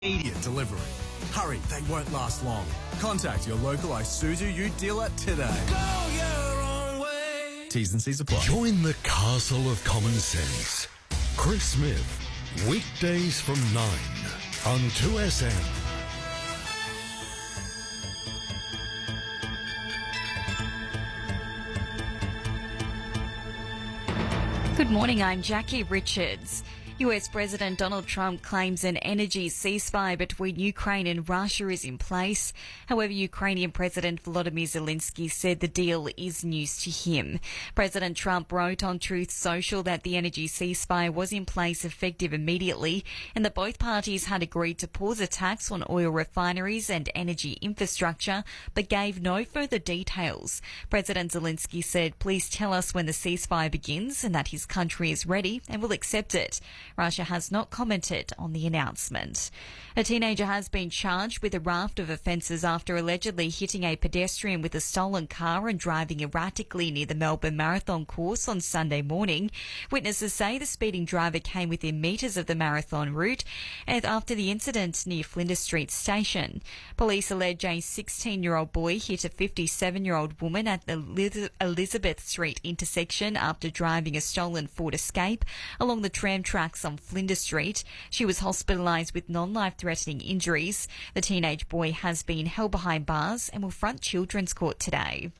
Immediate delivery. Hurry, they won't last long. Contact your local Isuzu Ute dealer today. Go your own way. T's and C's apply. Join the castle of common sense. Chris Smith, weekdays from 9 on 2SM. Good morning, I'm Jackie Richards. US President Donald Trump claims an energy ceasefire between Ukraine and Russia is in place. However, Ukrainian President Volodymyr Zelensky said the deal is news to him. President Trump wrote on Truth Social that the energy ceasefire was in place effective immediately and that both parties had agreed to pause attacks on oil refineries and energy infrastructure, but gave no further details. President Zelensky said, "Please tell us when the ceasefire begins and that his country is ready and will accept it." Russia has not commented on the announcement. A teenager has been charged with a raft of offences after allegedly hitting a pedestrian with a stolen car and driving erratically near the Melbourne Marathon course on Sunday morning. Witnesses say the speeding driver came within metres of the marathon route after the incident near Flinders Street station. Police allege a 16-year-old boy hit a 57-year-old woman at the Elizabeth Street intersection after driving a stolen Ford Escape along the tram tracks on Flinders Street. She was hospitalised with non-life-threatening injuries. The teenage boy has been held behind bars and will front Children's Court today.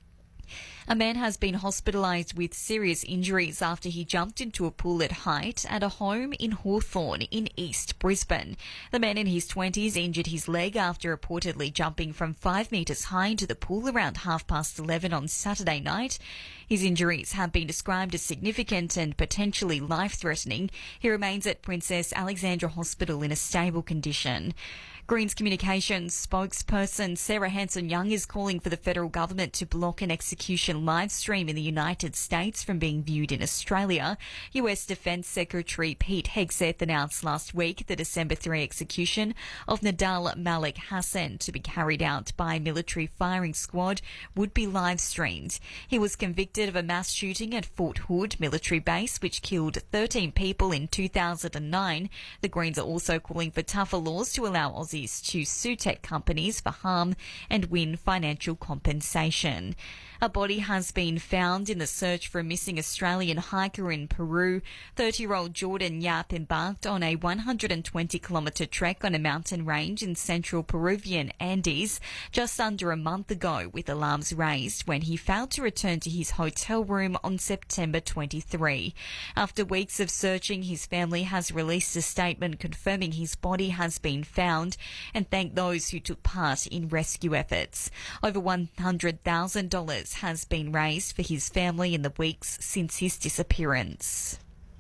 A man has been hospitalised with serious injuries after he jumped into a pool at height at a home in Hawthorne in East Brisbane. The man in his 20s injured his leg after reportedly jumping from 5 metres high into the pool around 11:30 on Saturday night. His injuries have been described as significant and potentially life-threatening. He remains at Princess Alexandra Hospital in a stable condition. Greens Communications spokesperson Sarah Hanson-Young is calling for the federal government to block an execution live stream in the United States from being viewed in Australia. US Defence Secretary Pete Hegseth announced last week the December 3 execution of Nadal Malik Hassan to be carried out by a military firing squad would be live streamed. He was convicted of a mass shooting at Fort Hood military base which killed 13 people in 2009. The Greens are also calling for tougher laws to allow Aussies to sue tech companies for harm and win financial compensation. A body has been found in the search for a missing Australian hiker in Peru. 30-year-old Jordan Yap embarked on a 120-kilometre trek on a mountain range in central Peruvian Andes just under a month ago, with alarms raised when he failed to return to his hotel room on September 23. After weeks of searching, his family has released a statement confirming his body has been found and thanked those who took part in rescue efforts. Over $100,000 has been raised for his family in the weeks since his disappearance.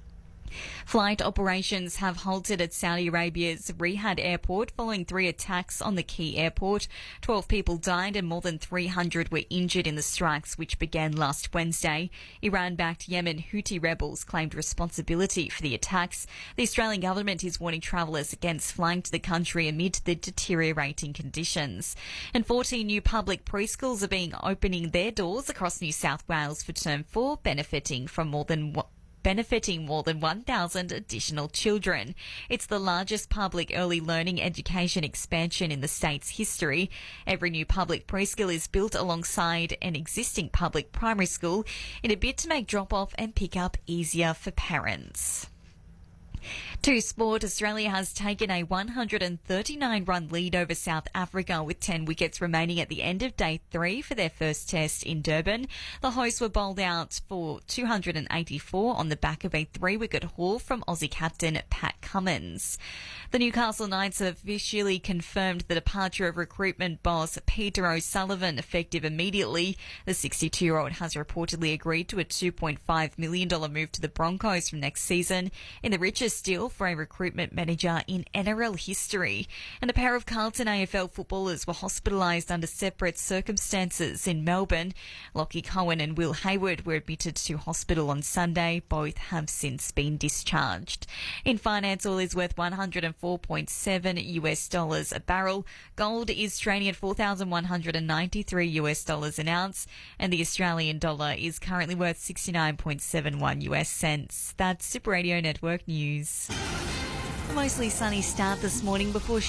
Flight operations have halted at Saudi Arabia's Riyadh airport following 3 attacks on the key airport. 12 people died and more than 300 were injured in the strikes which began last Wednesday. Iran-backed Yemen Houthi rebels claimed responsibility for the attacks. The Australian government is warning travellers against flying to the country amid the deteriorating conditions. And 14 new public preschools are opening their doors across New South Wales for Term 4, benefiting more than 1,000 additional children. It's the largest public early learning education expansion in the state's history. Every new public preschool is built alongside an existing public primary school in a bid to make drop-off and pick-up easier for parents. To sport, Australia has taken a 139-run lead over South Africa with 10 wickets remaining at the end of Day 3 for their first test in Durban. The hosts were bowled out for 284 on the back of a 3-wicket haul from Aussie captain Pat Cummins. The Newcastle Knights have officially confirmed the departure of recruitment boss Peter O'Sullivan effective immediately. The 62-year-old has reportedly agreed to a $2.5 million move to the Broncos from next season in the richest deal for a recruitment manager in NRL history. And a pair of Carlton AFL footballers were hospitalised under separate circumstances in Melbourne. Lockie Cohen and Will Hayward were admitted to hospital on Sunday. Both have since been discharged. In finance, oil is worth $104.7 a barrel. Gold is trading at $4,193 an ounce, and the Australian dollar is currently worth 69.71 US cents. That's Super Radio Network News. A mostly sunny start this morning before